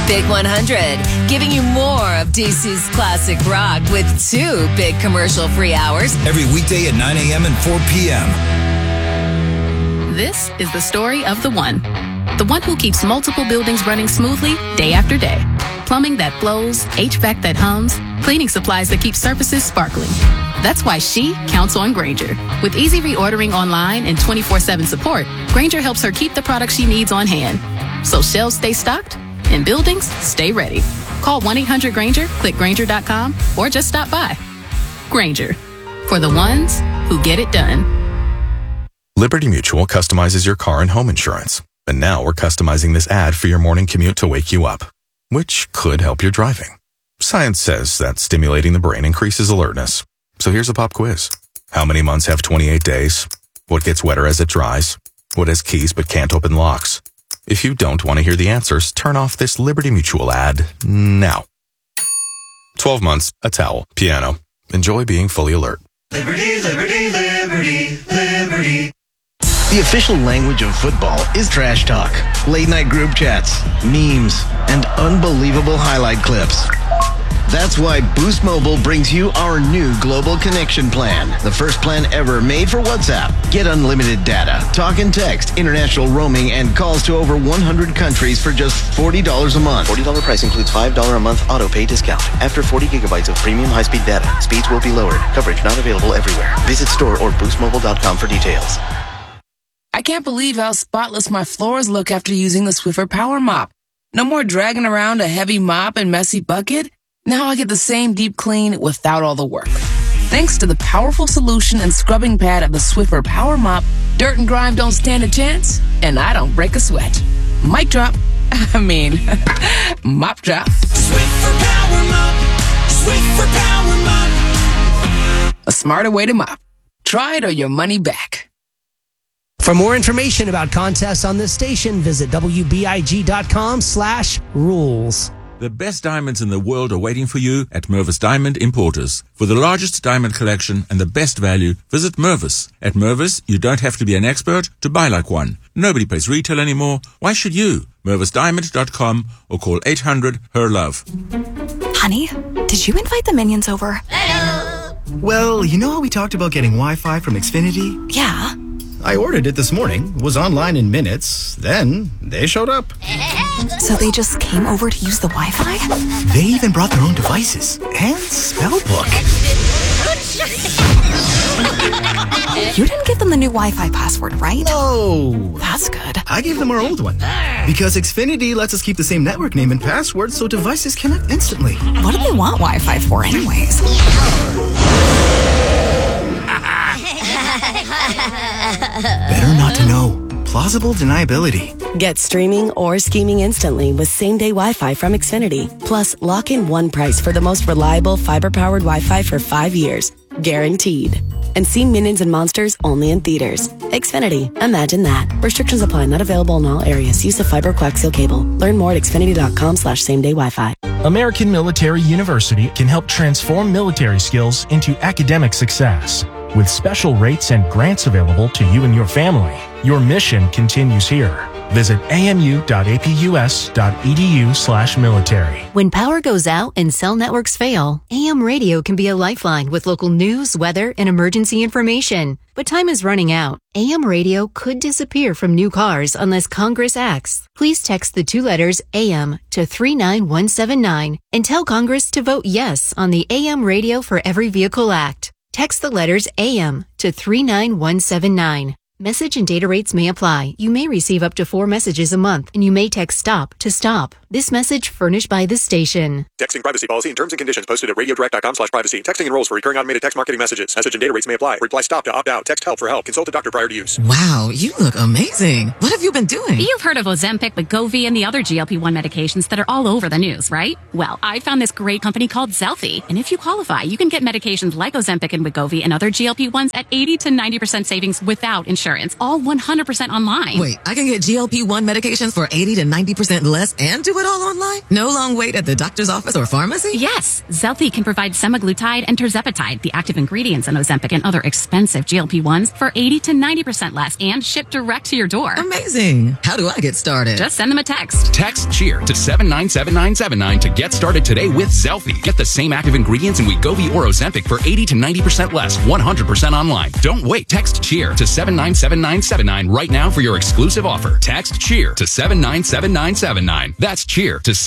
Big 100, giving you more of DC's classic rock with 2 big commercial-free hours. Every weekday at 9 a.m. and 4 p.m. This is the story of the one. The one who keeps multiple buildings running smoothly day after day. Plumbing that flows, HVAC that hums, cleaning supplies that keep surfaces sparkling. That's why she counts on Grainger. With easy reordering online and 24/7 support, Grainger helps her keep the products she needs on hand. So shelves stay stocked and buildings stay ready. Call 1-800-GRAINGER, click Grainger.com, or just stop by. Grainger, for the ones who get it done. Liberty Mutual customizes your car and home insurance. And now we're customizing this ad for your morning commute to wake you up, which could help your driving. Science says that stimulating the brain increases alertness. So here's a pop quiz. How many months have 28 days? What gets wetter as it dries? What has keys but can't open locks? If you don't want to hear the answers, turn off this Liberty Mutual ad now. 12 months, a towel, piano. Enjoy being fully alert. Liberty, liberty, liberty, liberty. The official language of football is trash talk, late-night group chats, memes, and unbelievable highlight clips. That's why Boost Mobile brings you our new Global Connection Plan, the first plan ever made for WhatsApp. Get unlimited data, talk and text, international roaming, and calls to over 100 countries for just $40 a month. $40 price includes $5 a month auto-pay discount. After 40 gigabytes of premium high-speed data, speeds will be lowered. Coverage not available everywhere. Visit store or boostmobile.com for details. I can't believe how spotless my floors look after using the Swiffer Power Mop. No more dragging around a heavy mop and messy bucket. Now I get the same deep clean without all the work. Thanks to the powerful solution and scrubbing pad of the Swiffer Power Mop, dirt and grime don't stand a chance, and I don't break a sweat. Mic drop. Mop drop. Swiffer Power Mop. Swiffer Power Mop. A smarter way to mop. Try it or your money back. For more information about contests on this station, visit wbig.com/rules. The best diamonds in the world are waiting for you at Mervis Diamond Importers. For the largest diamond collection and the best value, visit Mervis. At Mervis, you don't have to be an expert to buy like one. Nobody pays retail anymore. Why should you? MervisDiamond.com or call 800-HER-LOVE. Honey, did you invite the minions over? Hello. Well, you know how we talked about getting Wi-Fi from Xfinity? Yeah. I ordered it this morning, was online in minutes, then they showed up. So they just came over to use the Wi-Fi? They even brought their own devices and spell book. You didn't give them the new Wi-Fi password, right? No. That's good. I gave them our old one. Because Xfinity lets us keep the same network name and password so devices connect instantly. What do they want Wi-Fi for anyways? Better not to know. Plausible deniability. Get streaming or scheming instantly with same-day Wi-Fi from Xfinity. Plus, lock in one price for the most reliable fiber-powered Wi-Fi for 5 years. Guaranteed. And see Minions and Monsters only in theaters. Xfinity. Imagine that. Restrictions apply. Not available in all areas. Use of fiber coaxial cable. Learn more at xfinity.com/same-day Wi-Fi. American Military University can help transform military skills into academic success. With special rates and grants available to you and your family, your mission continues here. Visit amu.apus.edu/military. When power goes out and cell networks fail, AM radio can be a lifeline with local news, weather, and emergency information. But time is running out. AM radio could disappear from new cars unless Congress acts. Please text the 2 letters AM to 39179 and tell Congress to vote yes on the AM Radio for Every Vehicle Act. Text the letters AM to 39179. Message and data rates may apply. You may receive up to 4 messages a month, and you may text STOP to stop. This message furnished by the station. Texting privacy policy and terms and conditions posted at radiodirect.com/privacy. Texting enrolls for recurring automated text marketing messages. Message and data rates may apply. Reply STOP to opt out. Text HELP for help. Consult a doctor prior to use. Wow, you look amazing. What have you been doing? You've heard of Ozempic, Wegovy, and the other GLP-1 medications that are all over the news, right? Well, I found this great company called Zelfie, and if you qualify, you can get medications like Ozempic and Wegovy and other GLP-1s at 80 to 90% savings without insurance. insurance, all 100% online. Wait, I can get GLP-1 medications for 80 to 90% less and do it all online? No long wait at the doctor's office or pharmacy? Yes, Zelfie can provide semaglutide and tirzepatide, the active ingredients in Ozempic and other expensive GLP-1s, for 80 to 90% less and shipped direct to your door. Amazing. How do I get started? Just send them a text. Text CHEER to 797979 to get started today with Zelfie. Get the same active ingredients in Wegovy or Ozempic for 80 to 90% less, 100% online. Don't wait. Text CHEER to 797979 right now for your exclusive offer. Text CHEER to 797979. That's CHEER to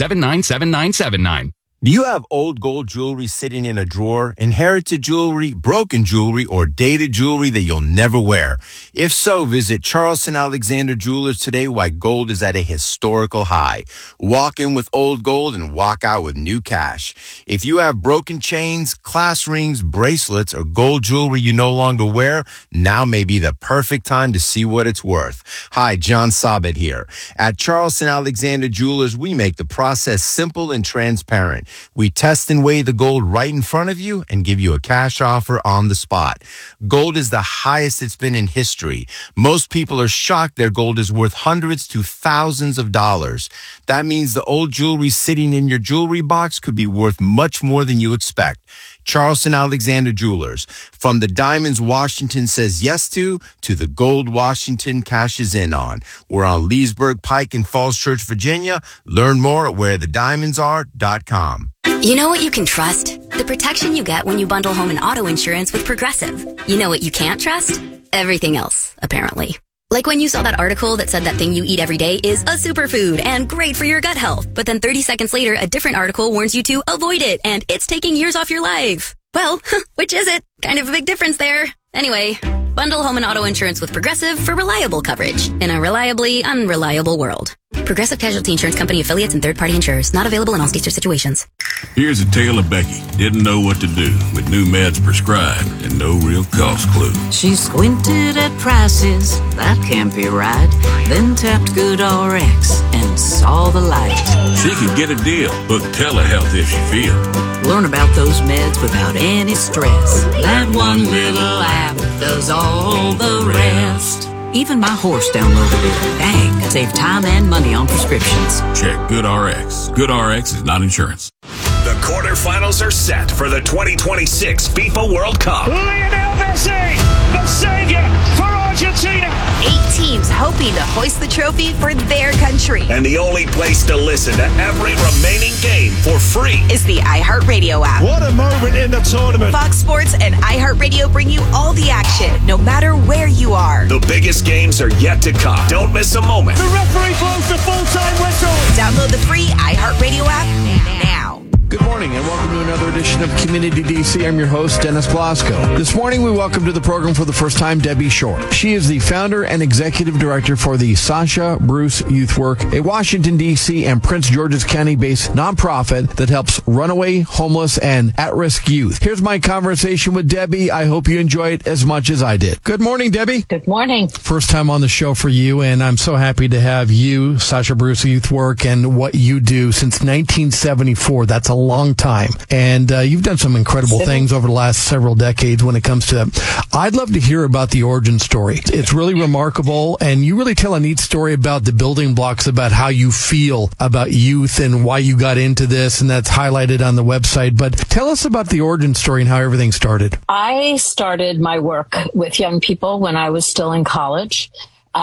797979. Do you have old gold jewelry sitting in a drawer, inherited jewelry, broken jewelry, or dated jewelry that you'll never wear? If so, visit Charleston Alexander Jewelers today while gold is at a historical high. Walk in with old gold and walk out with new cash. If you have broken chains, class rings, bracelets, or gold jewelry you no longer wear, now may be the perfect time to see what it's worth. Hi, John Sabet here. At Charleston Alexander Jewelers, we make the process simple and transparent. We test and weigh the gold right in front of you and give you a cash offer on the spot. Gold is the highest it's been in history. Most people are shocked their gold is worth hundreds to thousands of dollars. That means the old jewelry sitting in your jewelry box could be worth much more than you expect. Charleston Alexander Jewelers. From the diamonds Washington says yes to the gold Washington cashes in on. We're on Leesburg Pike in Falls Church, Virginia. Learn more at wherethediamondsare.com. You know what you can trust? The protection you get when you bundle home and auto insurance with Progressive. You know what you can't trust? Everything else, apparently. Like when you saw that article that said that thing you eat every day is a superfood and great for your gut health. But then 30 seconds later, a different article warns you to avoid it and it's taking years off your life. Well, which is it? Kind of a big difference there. Anyway, bundle home and auto insurance with Progressive for reliable coverage in a reliably unreliable world. Progressive Casualty Insurance Company affiliates and third-party insurers. Not available in all states or situations. Here's a tale of Becky. Didn't know what to do with new meds prescribed and no real cost clue. She squinted at prices, that can't be right. Then tapped GoodRx and saw the light. She could get a deal. Book telehealth if she feels. Learn about those meds without any stress. That one little app does all the rest. Even my horse downloaded it. Dang, save time and money on prescriptions. Check GoodRx. GoodRx is not insurance. The quarterfinals are set for the 2026 FIFA World Cup. Lionel Messi, the savior for Argentina. 8 teams hoping to hoist the trophy for their country. And the only place to listen to every remaining game for free is the iHeartRadio app. What a moment in the tournament. Fox Sports and iHeartRadio bring you all the action, no matter where you are. The biggest games are yet to come. Don't miss a moment. The referee blows the full-time whistle. Download the free iHeartRadio app now. Good morning and welcome to another edition of Community DC. I'm your host, Dennis Blasco. This morning we welcome to the program for the first time Debbie Shore. She is the founder and executive director for the Sasha Bruce Youth Work, a Washington, D.C. and Prince George's County-based nonprofit that helps runaway, homeless, and at-risk youth. Here's my conversation with Debbie. I hope you enjoy it as much as I did. Good morning, Debbie. Good morning. First time on the show for you, and I'm so happy to have you, Sasha Bruce Youth Work, and what you do since 1974. That's a long time. And you've done some incredible things over the last several decades when it comes to that. I'd love to hear about the origin story. It's really remarkable, and you really tell a neat story about the building blocks, about how you feel about youth and why you got into this, and that's highlighted on the website. But tell us about the origin story and how everything started. I started my work with young people when I was still in college.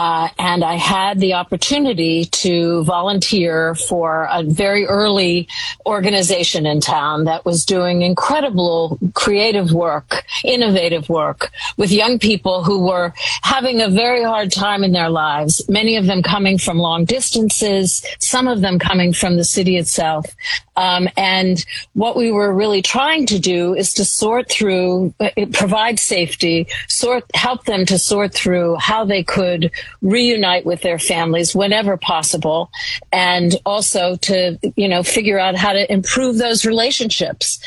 And I had the opportunity to volunteer for a very early organization in town that was doing incredible creative work, innovative work with young people who were having a very hard time in their lives, many of them coming from long distances, some of them coming from the city itself. And what we were really trying to do is to sort through, provide safety, help them to sort through how they could reunite with their families whenever possible, and also to, figure out how to improve those relationships.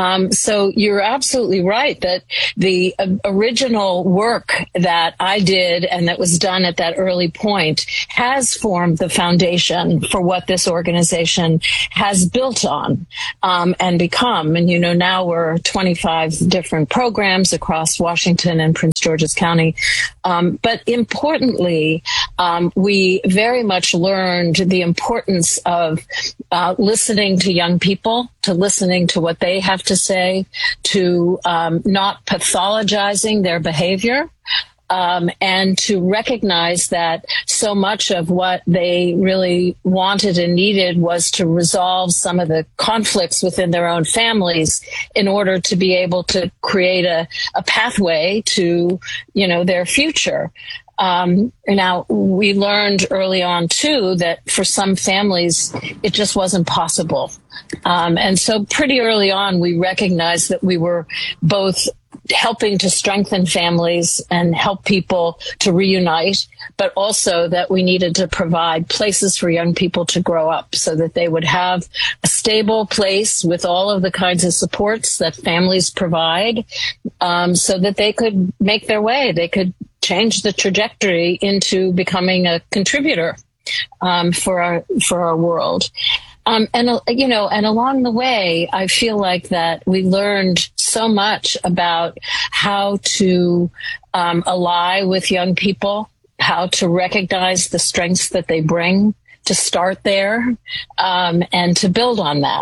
So you're absolutely right that the original work that I did and that was done at that early point has formed the foundation for what this organization has built on, and become. And, now we're 25 different programs across Washington and Prince Prince George's County. But importantly, we very much learned the importance of listening to young people, to listening to what they have to say, to not pathologizing their behavior. And to recognize that so much of what they really wanted and needed was to resolve some of the conflicts within their own families in order to be able to create a pathway to, their future. Now, we learned early on, too, that for some families, it just wasn't possible. And so pretty early on, we recognized that we were both helping to strengthen families and help people to reunite, but also that we needed to provide places for young people to grow up so that they would have a stable place with all of the kinds of supports that families provide, so that they could make their way. They could change the trajectory into becoming a contributor for our world. And along the way, I feel like that we learned so much about how to ally with young people, how to recognize the strengths that they bring, to start there, and to build on that.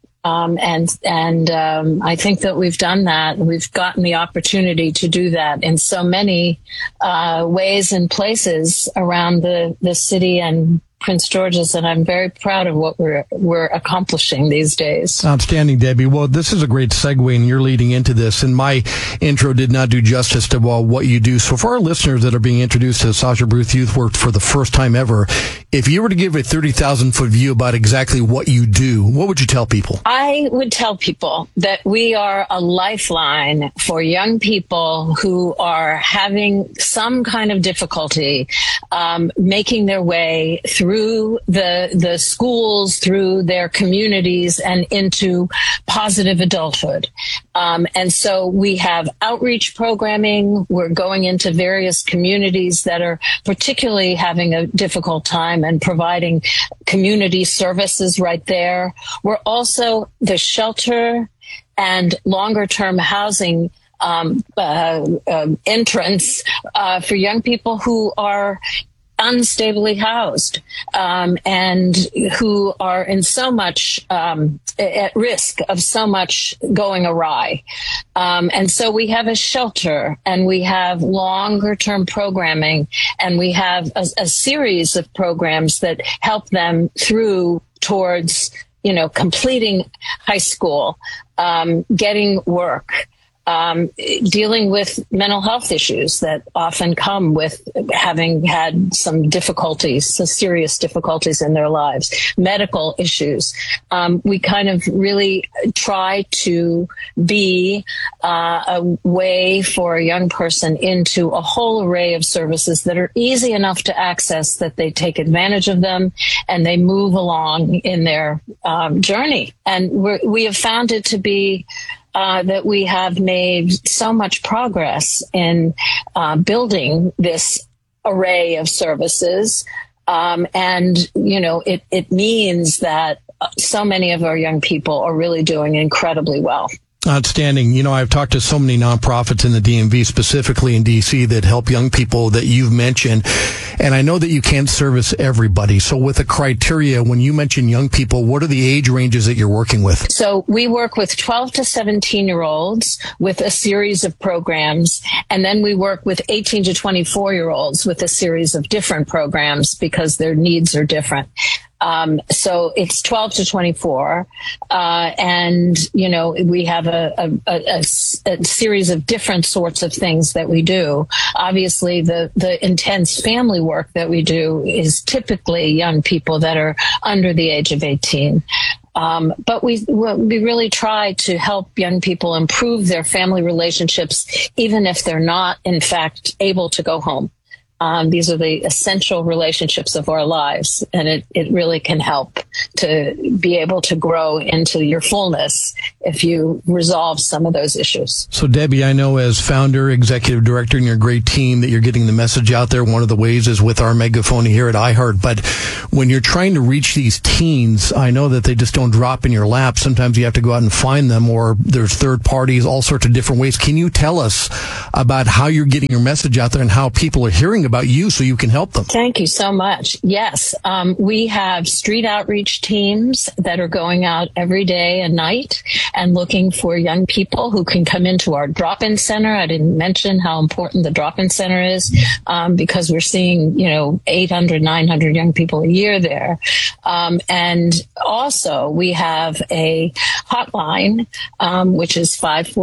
I think that we've done that. We've gotten the opportunity to do that in so many ways and places around the city and Prince George's, and I'm very proud of what we're accomplishing these days. Outstanding, Debbie. Well, this is a great segue, and you're leading into this, and my intro did not do justice to what you do. So for our listeners that are being introduced to Sasha Bruce Youth Work for the first time ever, if you were to give a 30,000-foot view about exactly what you do, what would you tell people? I would tell people that we are a lifeline for young people who are having some kind of difficulty making their way through the schools, through their communities, and into positive adulthood. And so we have outreach programming. We're going into various communities that are particularly having a difficult time and providing community services right there. We're also the shelter and longer-term housing entrance for young people who are unstably housed, and who are in so much at risk of so much going awry. And so we have a shelter, and we have longer term programming, and we have a series of programs that help them through towards, completing high school, getting work, dealing with mental health issues that often come with having had some serious difficulties in their lives, medical issues. We kind of really try to be a way for a young person into a whole array of services that are easy enough to access that they take advantage of them and they move along in their journey. And we have found it to be that we have made so much progress in building this array of services. It means that so many of our young people are really doing incredibly well. Outstanding. I've talked to so many nonprofits in the DMV, specifically in D.C., that help young people that you've mentioned. And I know that you can't service everybody. So with the criteria, when you mention young people, what are the age ranges that you're working with? So we work with 12 to 17-year-olds with a series of programs. And then we work with 18 to 24-year-olds with a series of different programs because their needs are different. So it's 12 to 24. We have a series of different sorts of things that we do. Obviously, the intense family work that we do is typically young people that are under the age of 18. But we really try to help young people improve their family relationships, even if they're not, in fact, able to go home. These are the essential relationships of our lives, and it really can help to be able to grow into your fullness if you resolve some of those issues. So, Debbie, I know as founder, executive director, and your great team that you're getting the message out there. One of the ways is with our megaphone here at iHeart. But when you're trying to reach these teens, I know that they just don't drop in your lap. Sometimes you have to go out and find them, or there's third parties, all sorts of different ways. Can you tell us about how you're getting your message out there and how people are hearing about you so you can help them? Thank you so much. Yes, we have street outreach teams that are going out every day and night and looking for young people who can come into our drop-in center. I didn't mention how important the drop-in center is because we're seeing, 800, 900 young people a year there. And also we have a hotline, which is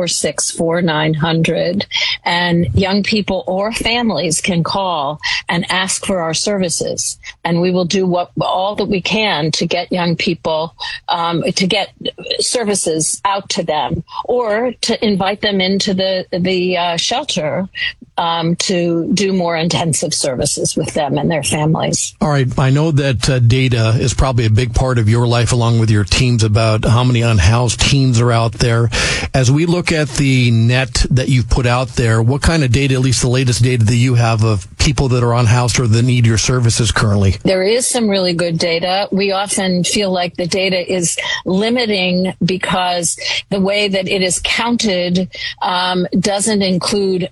546-4900, and young people or families can call and ask for our services. And we will do all that we can to get young people, to get services out to them, or to invite them into the shelter to do more intensive services with them and their families. All right. I know that data is probably a big part of your life, along with your teams, about how many unhoused teens are out there. As we look at the net that you've put out there, what kind of data, at least the latest data that you have of people that are unhoused or that need your services currently? There is some really good data. We often feel like the data is limiting because the way that it is counted doesn't include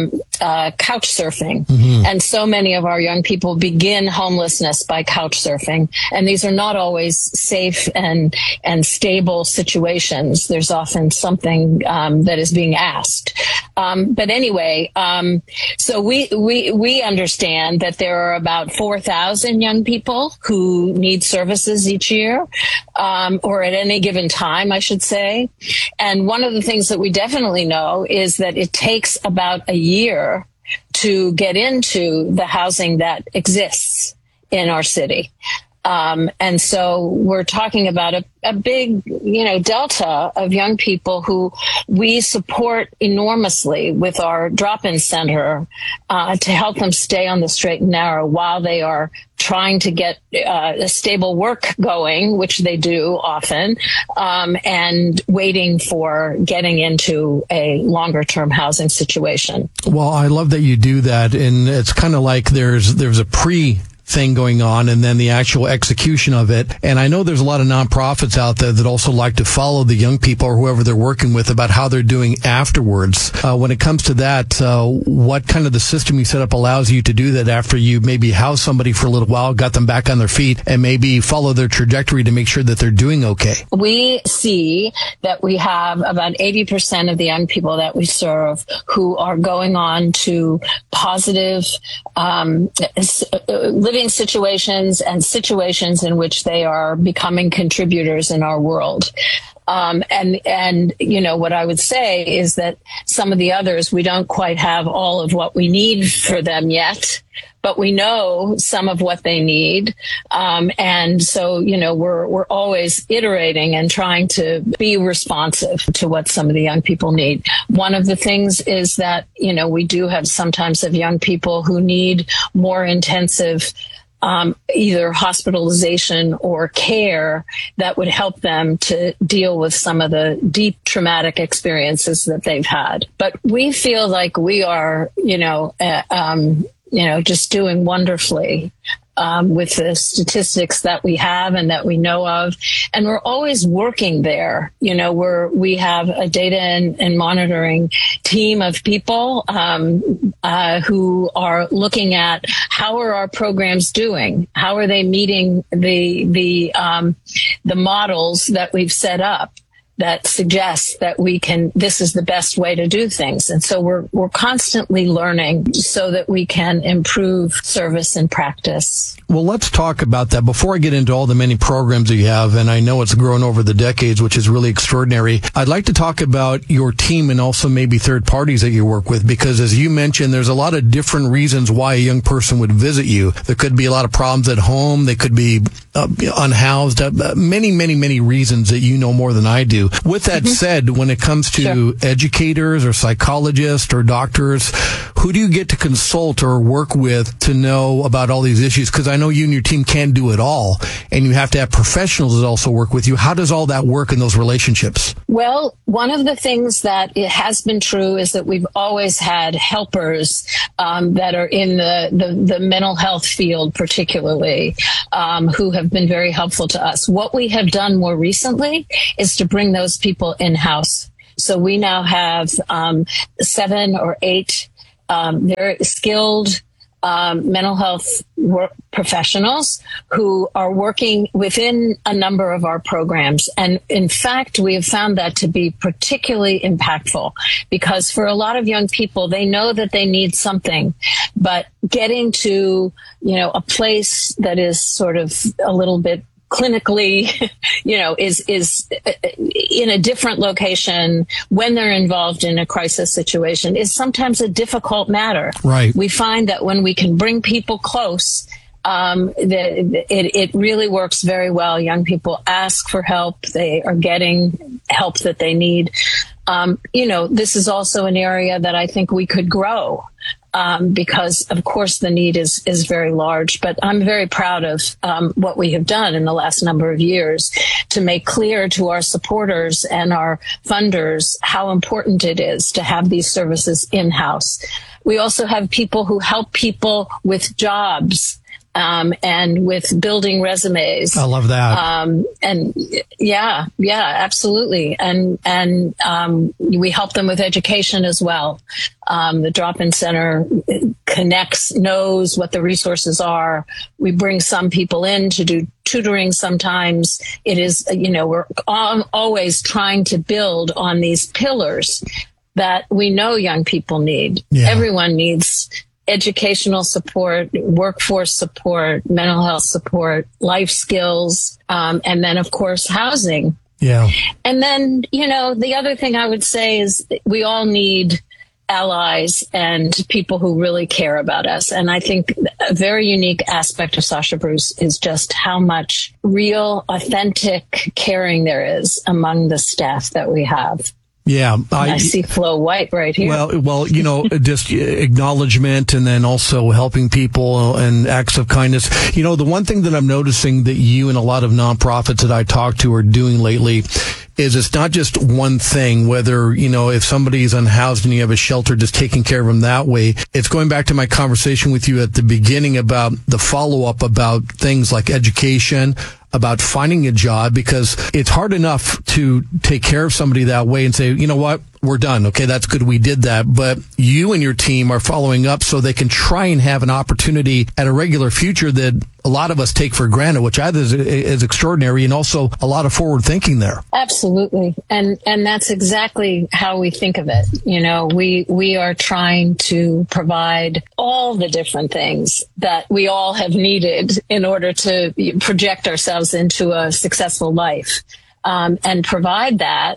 couch surfing. Mm-hmm. And so many of our young people begin homelessness by couch surfing. And these are not always safe and stable situations. There's often something that is being asked. But anyway, so we understand that there are about 4,000 young people who need services each year, or at any given time, I should say. And one of the things that we definitely know is that it takes about a year to get into the housing that exists in our city. And so we're talking about a big, delta of young people who we support enormously with our drop-in center to help them stay on the straight and narrow while they are trying to get a stable work going, which they do often, and waiting for getting into a longer-term housing situation. Well, I love that you do that, and it's kind of like there's a thing going on and then the actual execution of it. And I know there's a lot of nonprofits out there that also like to follow the young people or whoever they're working with about how they're doing afterwards. When it comes to that, what kind of the system you set up allows you to do that after you maybe house somebody for a little while, got them back on their feet, and maybe follow their trajectory to make sure that they're doing okay? We see that we have about 80% of the young people that we serve who are going on to positive living situations and situations in which they are becoming contributors in our world. And what I would say is that some of the others, we don't quite have all of what we need for them yet, but we know some of what they need. And so, we're always iterating and trying to be responsive to what some of the young people need. One of the things is that, we do have sometimes of young people who need more intensive either hospitalization or care that would help them to deal with some of the deep traumatic experiences that they've had. But we feel like we are, just doing wonderfully with the statistics that we have and that we know of. And we're always working there. We have a data and monitoring team of people who are looking at how are our programs doing? How are they meeting the models that we've set up that suggests that this is the best way to do things. And so we're constantly learning so that we can improve service and practice. Well, let's talk about that. Before I get into all the many programs that you have, and I know it's grown over the decades, which is really extraordinary, I'd like to talk about your team and also maybe third parties that you work with, because as you mentioned, there's a lot of different reasons why a young person would visit you. There could be a lot of problems at home. They could be unhoused, many, many, many reasons that you know more than I do. With that said, when it comes to educators or psychologists or doctors who do you get to consult or work with to know about all these issues? Because I know you and your team can't do it all, and you have to have professionals that also work with you. How does all that work in those relationships? Well, one of the things that it has been true is that we've always had helpers that are in the mental health field, particularly, who have been very helpful to us. What we have done more recently is to bring those people in-house. So we now have 7 or 8 very skilled mental health professionals who are working within a number of our programs. And in fact, we have found that to be particularly impactful because for a lot of young people, they know that they need something, but getting to, a place that is sort of a little bit clinically, is in a different location when they're involved in a crisis situation is sometimes a difficult matter. Right. We find that when we can bring people close, it really works very well. Young people ask for help. They are getting help that they need. This is also an area that I think we could grow. Because of course the need is very large, but I'm very proud of what we have done in the last number of years to make clear to our supporters and our funders how important it is to have these services in-house. We also have people who help people with jobs. And with building resumes. I love that. And yeah, absolutely. And we help them with education as well. The Drop-In Center knows what the resources are. We bring some people in to do tutoring sometimes. It is, we're always trying to build on these pillars that we know young people need. Yeah. Everyone needs educational support, workforce support, mental health support, life skills, and then, of course, housing. Yeah. And then, the other thing I would say is we all need allies and people who really care about us. And I think a very unique aspect of Sasha Bruce is just how much real, authentic caring there is among the staff that we have. Yeah. I see Flo White right here. Well, just acknowledgement and then also helping people and acts of kindness. The one thing that I'm noticing that you and a lot of nonprofits that I talk to are doing lately is it's not just one thing, whether, if somebody's unhoused and you have a shelter, just taking care of them that way. It's going back to my conversation with you at the beginning about the follow-up about things like education, about finding a job, because it's hard enough to take care of somebody that way and say, you know what, we're done. Okay, that's good. We did that. But you and your team are following up so they can try and have an opportunity at a regular future that a lot of us take for granted, which I think is extraordinary, and also a lot of forward thinking there. Absolutely. And that's exactly how we think of it. We are trying to provide all the different things that we all have needed in order to project ourselves into a successful life. And provide that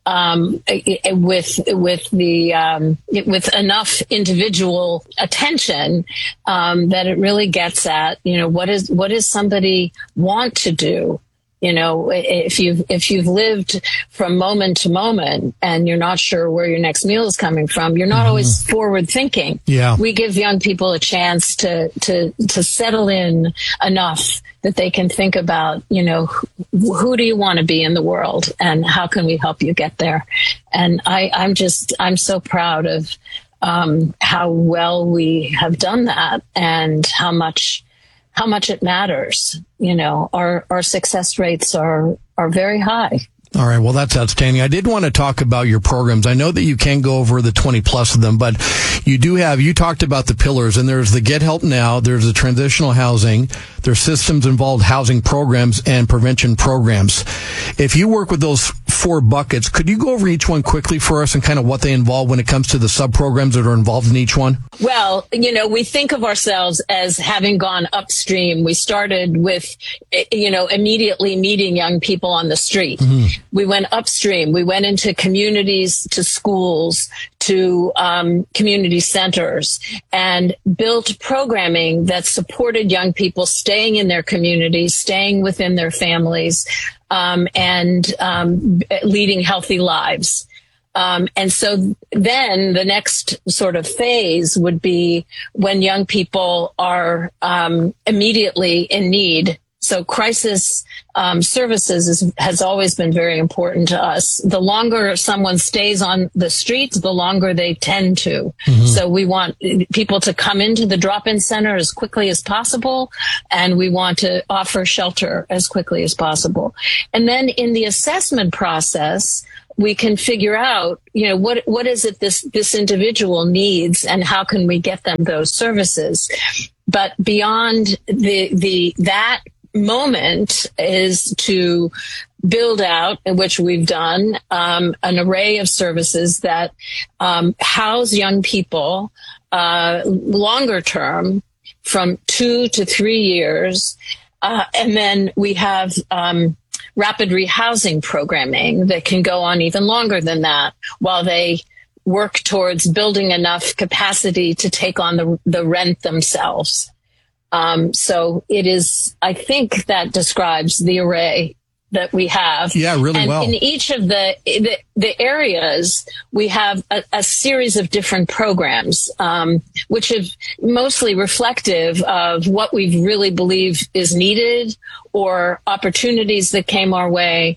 with enough individual attention that it really gets at what does somebody want to do. If you've lived from moment to moment and you're not sure where your next meal is coming from, you're not always forward thinking. Yeah. We give young people a chance to settle in enough that they can think about, who do you want to be in the world and how can we help you get there? And I'm so proud of how well we have done that and how much it matters. Our success rates are very high. All right. Well, that's outstanding. I did want to talk about your programs. I know that you can't go over the 20 plus of them, but you talked about the pillars, and there's the Get Help Now, there's the transitional housing, there's systems involved housing programs and prevention programs. If you work with those 4 buckets, could you go over each one quickly for us and kind of what they involve when it comes to the sub-programs that are involved in each one? Well, we think of ourselves as having gone upstream. We started with, immediately meeting young people on the street. Mm-hmm. We went upstream. We went into communities, to schools, to community centers, and built programming that supported young people staying in their communities, staying within their families, and leading healthy lives. And so then the next sort of phase would be when young people are immediately in need. So crisis services has always been very important to us. The longer someone stays on the streets, the longer they tend to. Mm-hmm. So we want people to come into the drop-in center as quickly as possible, and we want to offer shelter as quickly as possible. And then in the assessment process, we can figure out, what is it this individual needs, and how can we get them those services. But beyond that moment is to build out, which we've done, an array of services that house young people longer term, from 2 to 3 years. And then we have rapid rehousing programming that can go on even longer than that, while they work towards building enough capacity to take on the rent themselves. So it is, I think that describes the array that we have. Yeah, really and well. In each of the areas, we have a series of different programs, which are mostly reflective of what we really believe is needed, or opportunities that came our way.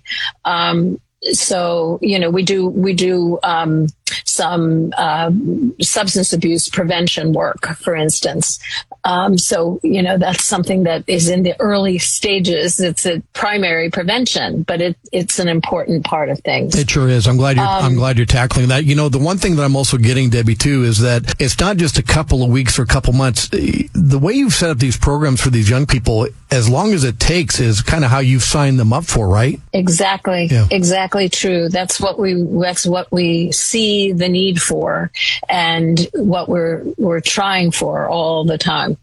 So, we do some substance abuse prevention work, for instance. So, that's something that is in the early stages. It's a primary prevention, but it's an important part of things. It sure is. I'm glad you're tackling that. The one thing that I'm also getting, Debbie, too, is that it's not just a couple of weeks or a couple months. The way you've set up these programs for these young people, as long as it takes, is kind of how you've signed them up for, right? Exactly. Yeah. Exactly true. That's what we see the need for, and what we're trying for all the time.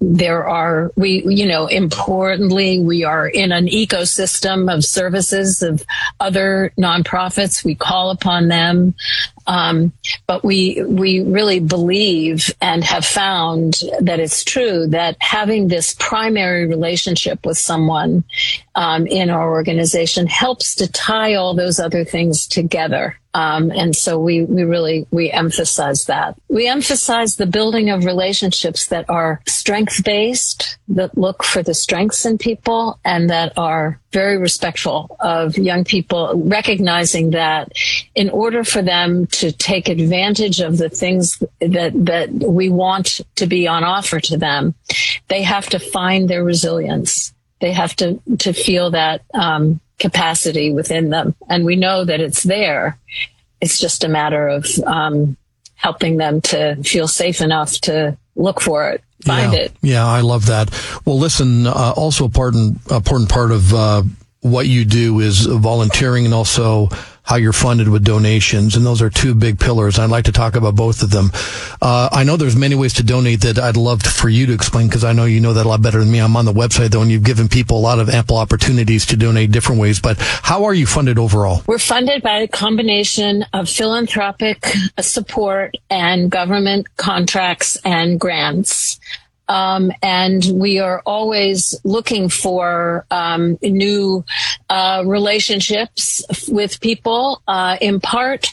Importantly, we are in an ecosystem of services of other nonprofits. We call upon them. But we really believe and have found that it's true that having this primary relationship with someone in our organization helps to tie all those other things together. And so we emphasize that. We emphasize the building of relationships that are strength-based, that look for the strengths in people, and that are very respectful of young people, recognizing that in order for them to take advantage of the things that we want to be on offer to them, they have to find their resilience. They have to feel that capacity within them. And we know that it's there. It's just a matter of helping them to feel safe enough to look for it, find it. Yeah, I love that. Well, listen, also important part of what you do is volunteering, and also how you're funded with donations. And those are two big pillars. I'd like to talk about both of them. I know there's many ways to donate that I'd love for you to explain, because I know you know that a lot better than me. I'm on the website, though, and you've given people a lot of ample opportunities to donate different ways. But how are you funded overall? We're funded by a combination of philanthropic support and government contracts and grants. And we are always looking for new relationships with people. In part,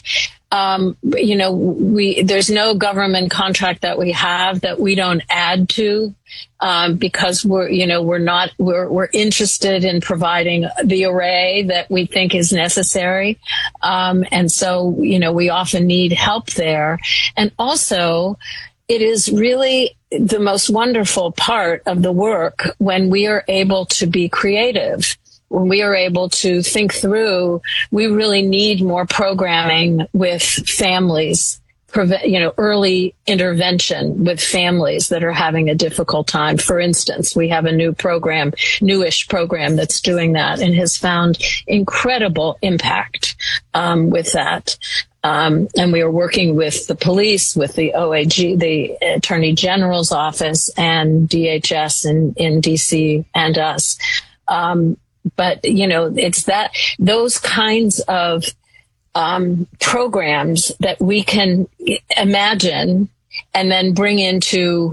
there's no government contract that we have that we don't add to, because we're interested in providing the array that we think is necessary. And so, we often need help there. And also, it is really the most wonderful part of the work when we are able to be creative, when we are able to think through. We really need more programming with families, early intervention with families that are having a difficult time. For instance, we have a newish program that's doing that, and has found incredible impact with that. And we are working with the police, with the OAG, the Attorney General's office, and DHS in DC, and us. But, it's those kinds of programs that we can imagine and then bring into,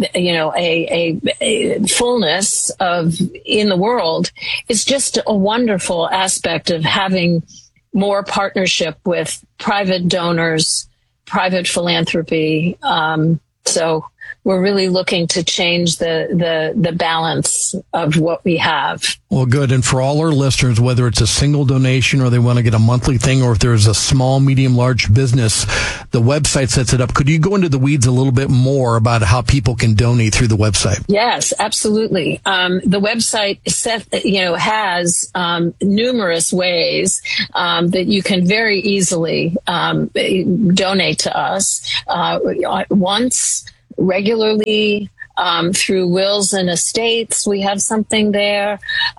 a fullness of in the world. Is just a wonderful aspect of having more partnership with private donors, private philanthropy. So we're really looking to change the balance of what we have. Well, good. And for all our listeners, whether it's a single donation or they want to get a monthly thing, or if there's a small, medium, large business, the website sets it up. Could you go into the weeds a little bit more about how people can donate through the website? Yes, absolutely. The website has numerous ways that you can very easily donate to us once, regularly, through wills and estates. We have something there.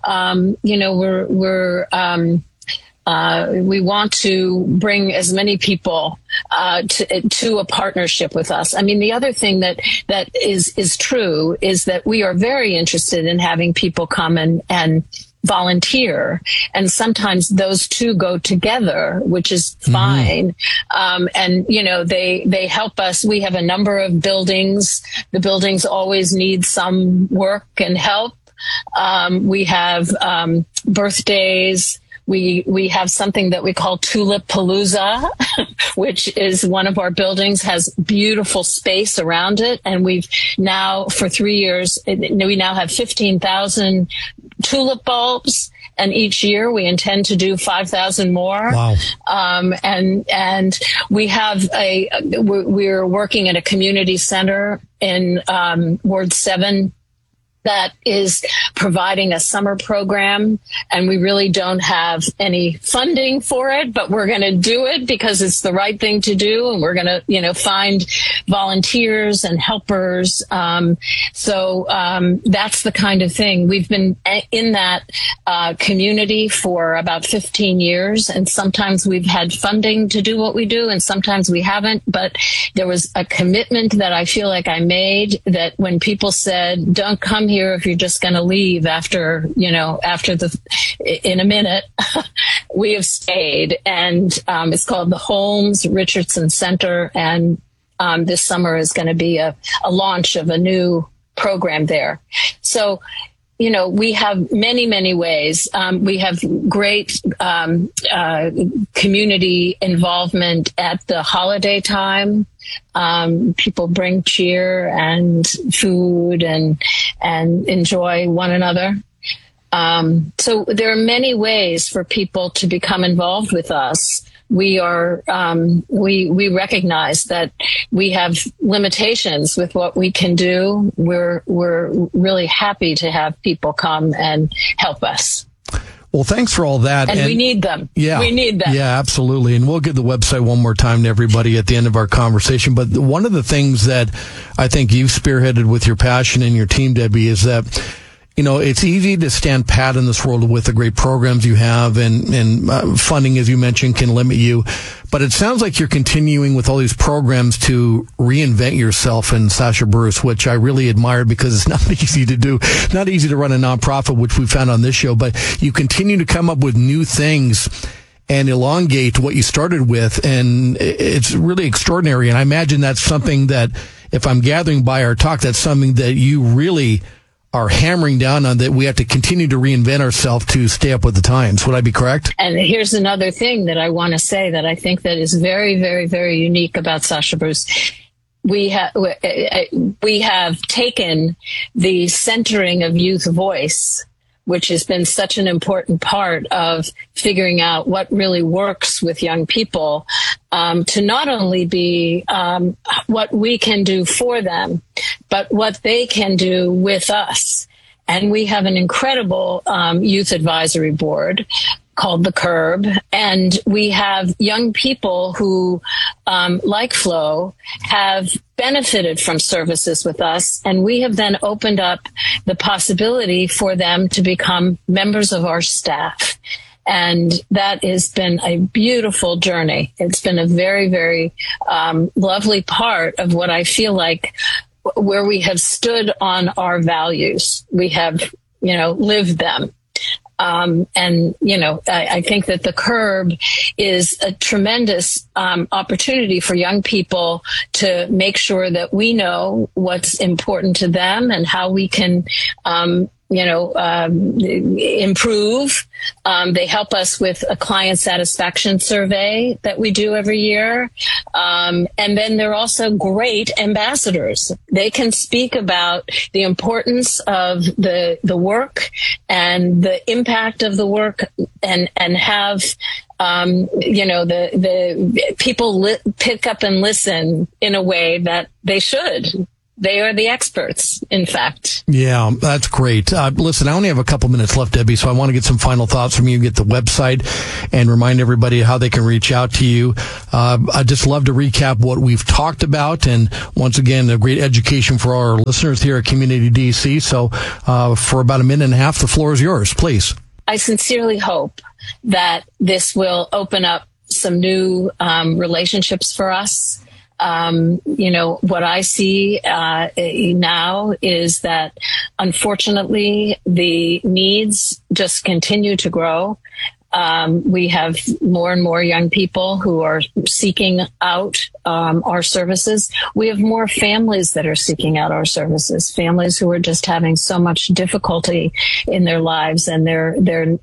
We want to bring as many people to a partnership with us. I mean, the other thing that is true is that we are very interested in having people come and volunteer, and sometimes those two go together, which is fine. And they help us. We have a number of buildings. The buildings always need some work and help. We have birthdays. We have something that we call Tulip Palooza, which is one of our buildings, has beautiful space around it. And we've now, for 3 years, we now have 15,000 tulip bulbs. And each year we intend to do 5,000 more. Wow. And we have we're working at a community center in Ward 7 that is providing a summer program, and we really don't have any funding for it, but we're going to do it because it's the right thing to do, and we're going to, find volunteers and helpers. So that's the kind of thing. We've been in that community for about 15 years, and sometimes we've had funding to do what we do, and sometimes we haven't. But there was a commitment that I feel like I made, that when people said, "Don't come here if you're just going to leave after in a minute," we have stayed. And it's called the Holmes Richardson Center, and this summer is going to be a launch of a new program there. So we have many, many ways. We have great community involvement at the holiday time. People bring cheer and food and enjoy one another. So there are many ways for people to become involved with us. We are, we recognize that we have limitations with what we can do. We're really happy to have people come and help us. Well, thanks for all that. And we need them. Yeah. We need them. Yeah, absolutely. And we'll give the website one more time to everybody at the end of our conversation. But one of the things that I think you've spearheaded with your passion and your team, Debbie, is that it's easy to stand pat in this world with the great programs you have, and funding, as you mentioned, can limit you. But it sounds like you're continuing with all these programs to reinvent yourself in Sasha Bruce, which I really admire, because it's not easy to do. It's not easy to run a nonprofit, which we found on this show, but you continue to come up with new things and elongate what you started with. And it's really extraordinary. And I imagine that's something that, if I'm gathering by our talk, that's something that you really are hammering down on, that we have to continue to reinvent ourselves to stay up with the times. Would I be correct? And here's another thing that I want to say that I think that is very, very, very unique about Sasha Bruce. We have taken the centering of youth voice, which has been such an important part of figuring out what really works with young people, to not only be what we can do for them, but what they can do with us. And we have an incredible youth advisory board called the Curb, and we have young people who, like Flo, have benefited from services with us, and we have then opened up the possibility for them to become members of our staff. And that has been a beautiful journey. It's been a very, very lovely part of what I feel like, where we have stood on our values. We have, lived them. I think that the Curb is a tremendous opportunity for young people to make sure that we know what's important to them and how we can improve. They help us with a client satisfaction survey that we do every year. And then they're also great ambassadors. They can speak about the importance of the work and the impact of the work and have the people pick up and listen in a way that they should. They are the experts, in fact. Yeah, that's great. Listen, I only have a couple minutes left, Debbie, so I want to get some final thoughts from you, get the website, and remind everybody how they can reach out to you. I'd just love to recap what we've talked about, and once again, a great education for our listeners here at Community DC. So for about a minute and a half, the floor is yours, please. I sincerely hope that this will open up some new relationships for us. What I see now is that, unfortunately, the needs just continue to grow. We have more and more young people who are seeking out our services. We have more families that are seeking out our services, families who are just having so much difficulty in their lives, and they're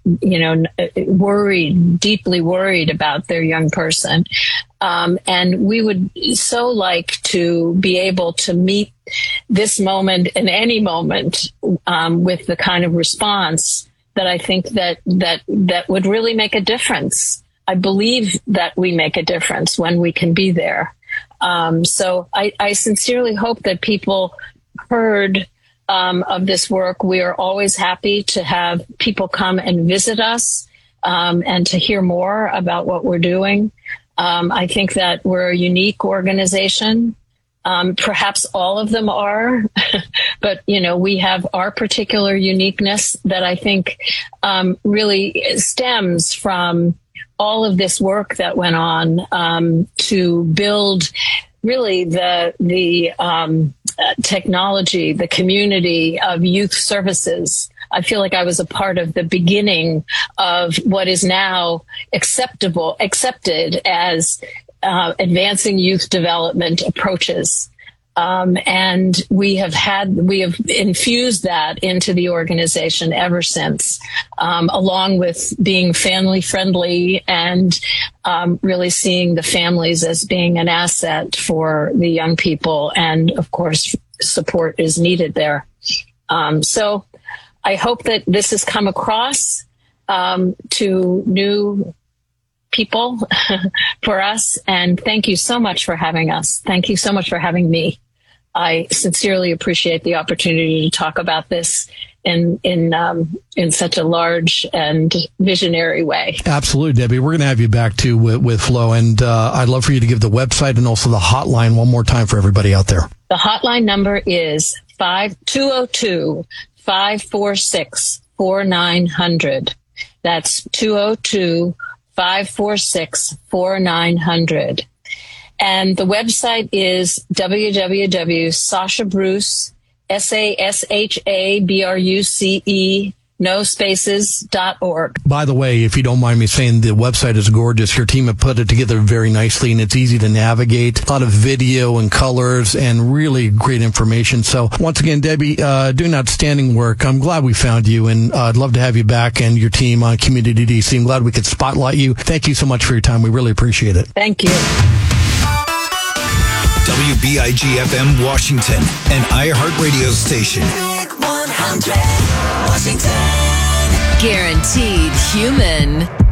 worried, deeply worried about their young person. And we would so like to be able to meet this moment and any moment with the kind of response that I think that would really make a difference. I believe that we make a difference when we can be there. So I sincerely hope that people heard of this work. We are always happy to have people come and visit us and to hear more about what we're doing. I think that we're a unique organization. Perhaps all of them are, but, we have our particular uniqueness that I think really stems from all of this work that went on to build really the technology, the community of youth services. I feel like I was a part of the beginning of what is now accepted as advancing youth development approaches. And we have infused that into the organization ever since, along with being family friendly and really seeing the families as being an asset for the young people. And of course, support is needed there. So I hope that this has come across to new people for us. And thank you so much for having us. Thank you so much for having me. I sincerely appreciate the opportunity to talk about this in such a large and visionary way. Absolutely, Debbie. We're going to have you back too with Flo, and I'd love for you to give the website and also the hotline one more time for everybody out there. The hotline number is 202-546-4900. That's 202-546-4900. And the website is www.sashabruce, SASHABRUCE, no spaces.org. By the way, if you don't mind me saying, the website is gorgeous. Your team have put it together very nicely, and it's easy to navigate. A lot of video and colors and really great information. So once again, Debbie, doing outstanding work. I'm glad we found you, and I'd love to have you back and your team on Community DC. I'm glad we could spotlight you. Thank you so much for your time. We really appreciate it. Thank you. WBIG-FM Washington, an iHeartRadio station. 100 Washington. Guaranteed human.